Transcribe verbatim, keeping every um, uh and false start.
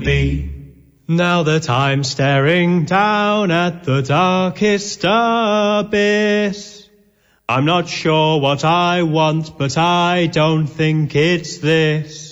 be. Now that I'm staring down at the darkest abyss, I'm not sure what I want, but I don't think it's this.